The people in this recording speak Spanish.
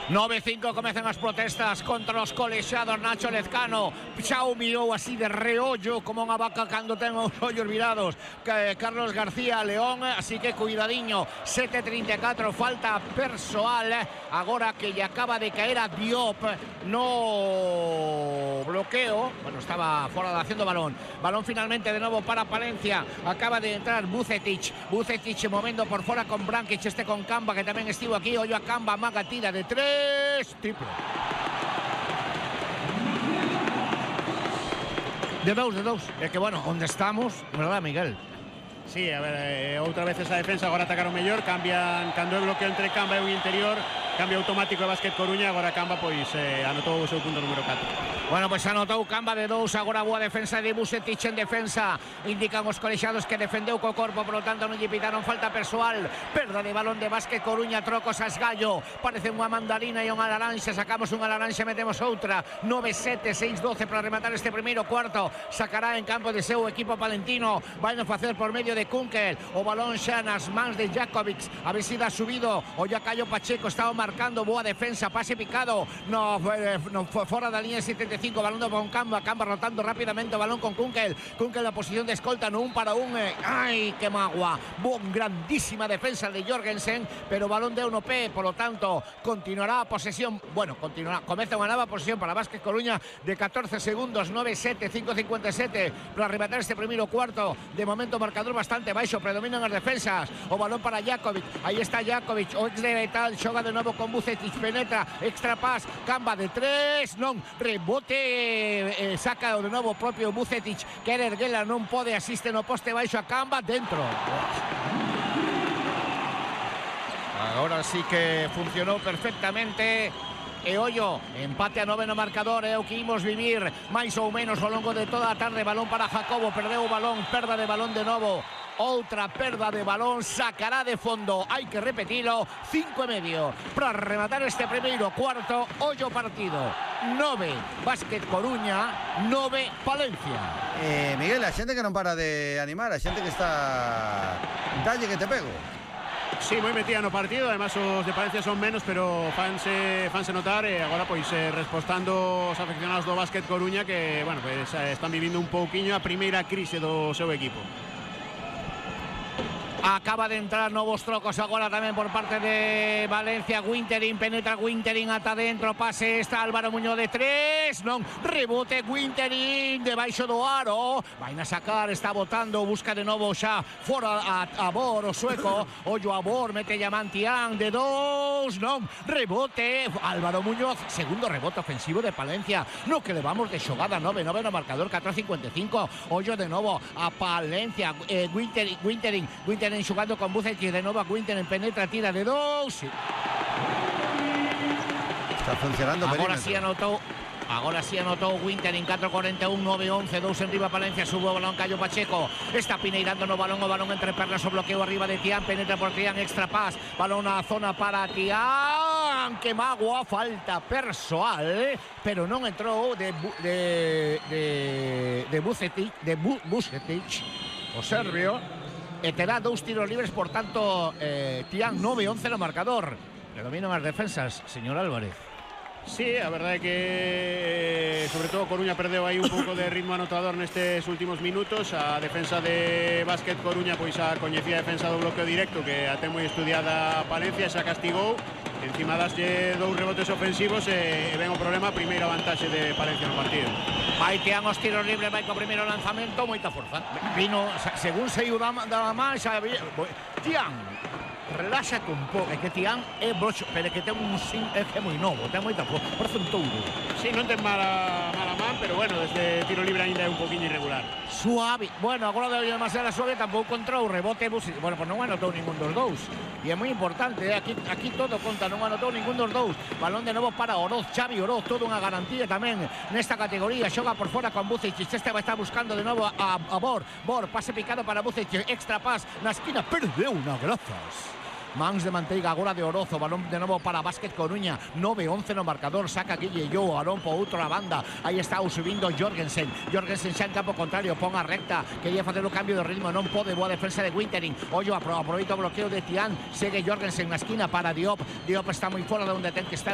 9-5 comezan as protestas contra os colexados. Nacho Lezcano xa o mirou así de reollo como unha vaca cando ten os ollos virados Carlos García León, así que cuidadiño. 7:34, falta persoal agora que lle acaba de caer a Diop no bloqueo. Bueno, estaba fora de haciendo balón finalmente de novo para Palencia. Acaba de entrar Vucetich movendo por fora con Brankic, este con Camba que tamén estivo aquí. Ollo a Camba, maga tira de 3, triple. De dous. É que, bueno, onde estamos, verdad, Miguel? Sí, a ver, outra vez esa defensa, agora atacaron mellor, cambian, cando é bloqueo entre Camba e o interior, cambio automático de Básquet Coruña, agora Camba pois anotou o seu punto número 4. Bueno, pois anotou Camba de 2, agora boa defensa de Vucetich en defensa. Indican os colexados que defendeu co corpo, por lo tanto non lle pitaron falta persoal. Perda de balón de Básquet Coruña, trocos a Esgallo. Parece unha mandarina e unha laranxa, sacamos unha laranxa, metemos outra. 9-7, 6-12 para rematar este primeiro cuarto. Sacará en campo de seu equipo palentino. Vai a facer por medio de Kunkel. O balón xa nas mans de Jakovic. A ver se dá subido. O Yacayo Pacheco estaba marcando, boa defensa, pase picado. No fora da línea 75, balón con Camba rotando rápidamente o balón con Kunkel na posición de escolta no 1 para 1. Ai, que magua. Grandísima defensa de Jorgensen, pero balón de 1P, por lo tanto continuará a posesión. Bueno, comeza unha nova posesión para Básquet Coruña de 14 segundos. 9-7, 5-57 para rematar este primeiro cuarto. De momento marcador bastante baixo, predominan as defensas. O balón para Jakovic, aí está Jakovic, o ex de tal, xoga de novo con Vucetich, penetra, extra pass, Camba de 3, non, rebote, saca de novo o propio Vucetich, quere erguela, non pode, asiste no poste baixo a Camba, dentro. Agora sí que funcionou perfectamente. E ollo, empate a 9 no marcador, é o que imos vivir máis ou menos ao longo de toda a tarde. Balón para Jacobo, perdeu o balón, perda de balón de novo. Outra perda de balón, sacará de fondo, hai que repetilo. 5:30 para rematar este primeiro cuarto. Ollo partido, 9 Básquet Coruña, 9 Palencia. Miguel, a xente que non para de animar, a xente que está dalle que te pego. Sí, moi metida no partido, además os de Palencia son menos, pero fanse notar, agora pois respostando os afeccionados do Básquet Coruña que, bueno, pues, están vivindo un pouquiño a primeira crise do seu equipo. Acaba de entrar novos trocos agora tamén por parte de Valencia. Wintering, penetra Wintering ata dentro, pase, está Álvaro Muñoz de 3, non, rebote Wintering debaixo do aro, vai a sacar, está botando, busca de novo xa fora a Bor, o sueco. Ollo a Bor, mete Yamantián de 2, non, rebote Álvaro Muñoz, segundo rebote ofensivo de Palencia, no que levamos de xogada. 9-9 no marcador, 14:55. Ollo de novo a Palencia, Wintering xogando con Vucetich, de novo a Wintering, penetra, tira de 2. Sí. Está funcionando. Agora sí anotó Wintering. 4:41, 9-11, 2 en riba Palencia, sube o balón Cayo Pacheco, está pineirando no balón, o balón entre pernas, o bloqueo arriba de Tián, penetra por Tián, extra pass, balón a zona para Tián, que magua, falta persoal, pero non entrou de Vucetich, o serbio, e terá 2 tiros libres, por tanto Tián. 9-11 no marcador. Predominan as defensas, señor Álvarez. Sí, a verdade é que sobre todo Coruña perdeu aí un pouco de ritmo anotador nestes últimos minutos. A defensa de Básquet Coruña, pois a coñecida defensa do bloqueo directo que a ten moi estudiada Palencia, xa castigou, encima daslle 2 rebotes ofensivos e ven o problema, primeira vantaxe de Palencia no partido. Vai Tián os tiros libres, vai co primeiro lanzamento, moita forza. Vino, según saiu da man, xa Tián, reláxate un pouco, é que Tián é broxo, pero é que ten un sin, é que é moi novo, ten moita forza, parece un touro. Sí, non ten mala man, pero bueno, desde tiro libre ainda é un poquinho irregular. Suave, bueno, agora de demasiada suave, tampouco entrou, rebote, bueno, pues non anotou ningún dos dous. E é moi importante, aquí todo conta, non anotou ningún dos dous. Balón de novo para Oroz, Xavi Oroz, toda unha garantía tamén nesta categoría. Xoga por fora con Vucetich, este vai estar buscando de novo a Bor, pase picado para Vucetich, extra pass na esquina, perdeu unha, grazas. Mans de manteiga agora de Orozo, balón de novo para Básquet Coruña, 9-11 no marcador, saca Guille Yo, balón por outra banda, aí está subindo Jorgensen xa en campo contrario, pon a recta, quería facer o cambio de ritmo, non pode, boa defensa de Wintering, ollo, aproveita o bloqueo de Tián, segue Jorgensen na esquina para Diop está moi fora de onde ten que estar